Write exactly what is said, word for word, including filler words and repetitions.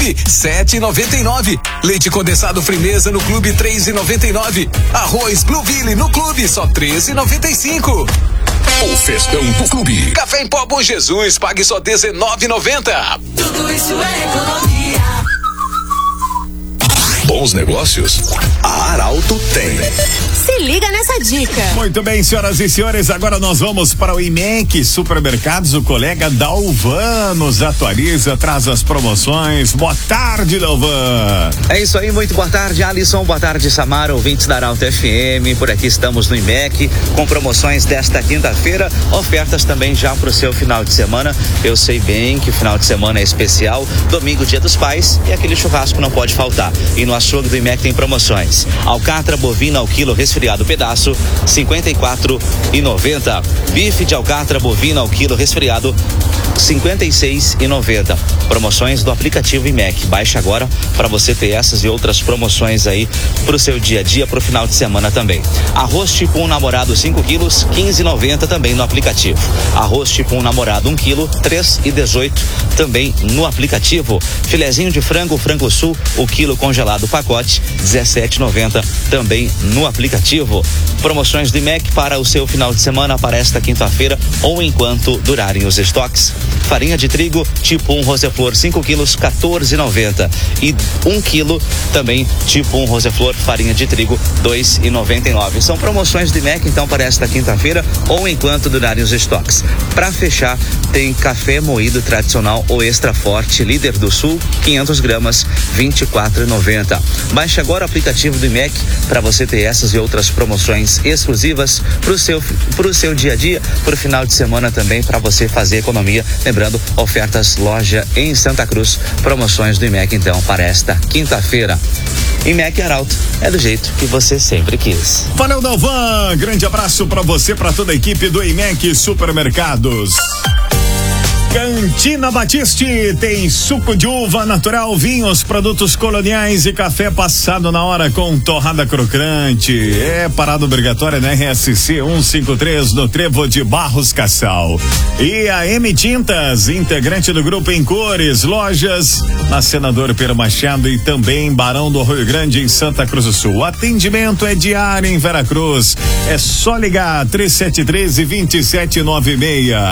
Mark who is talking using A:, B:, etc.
A: Clube, sete e noventa e nove. Leite condensado Frimeza no Clube, três e noventa e nove. Arroz Blueville no Clube, só três e noventa e cinco.
B: O festão do Clube.
A: Café em pó Bom Jesus, pague só dezenove e noventa.
C: Tudo isso é economia.
B: Bons negócios, a Arauto tem.
D: Se liga nessa dica.
E: Muito bem, senhoras e senhores, agora nós vamos para o I M E C Supermercados. O colega Dalvan nos atualiza, traz as promoções. Boa tarde, Dalvan.
F: É isso aí, muito boa tarde, Alisson. Boa tarde, Samara, ouvintes da Arauto F M. Por aqui estamos no I M E C com promoções desta quinta-feira, ofertas também já para o seu final de semana. Eu sei bem que o final de semana é especial, domingo, dia dos pais, e aquele churrasco não pode faltar. E no açougue do I M E C tem promoções. Alcatra bovina ao quilo resfriado pedaço, cinquenta e quatro e noventa. Bife de alcatra bovina ao quilo resfriado, cinquenta e seis e noventa. Promoções do aplicativo I M E C. Baixe agora para você ter essas e outras promoções aí pro seu dia a dia, pro final de semana também. Arroz tipo um namorado cinco quilos, quinze e noventa também no aplicativo. Arroz tipo um namorado um quilo, três e dezoito também no aplicativo. Filezinho de frango, frango sul, o quilo congelado pacote, dezessete e noventa também no aplicativo. Promoções do I M E C para o seu final de semana para esta quinta-feira ou enquanto durarem os estoques. Farinha de trigo tipo um Roseflor cinco quilos, quatorze e noventa. E um quilo também tipo um Roseflor farinha de trigo, dois e noventa e nove. São promoções do I M E C então para esta quinta-feira ou enquanto durarem os estoques. Para fechar, tem café moído tradicional ou extra forte, líder do sul, quinhentas gramas, vinte e quatro e noventa. Baixe agora o aplicativo do I M E C para você ter essas e outras promoções exclusivas para o seu, pro seu dia a dia, para o final de semana também, para você fazer economia. Lembrando, ofertas loja em Santa Cruz, promoções do I M E C então para esta quinta-feira. I M E C Arauto é do jeito que você sempre quis.
E: Valeu, Dalvan, grande abraço para você, para toda a equipe do I M E C Supermercados. Cantina Batiste tem suco de uva natural, vinhos, produtos coloniais e café passado na hora com torrada crocante. É parada obrigatória na R S C cento e cinquenta e três no Trevo de Barros Cassal. E a M Tintas, integrante do grupo Em Cores, lojas na Senador Pedro Machado e também Barão do Rio Grande em Santa Cruz do Sul. O atendimento é diário em Veracruz. É só ligar três sete três, dois sete nove seis.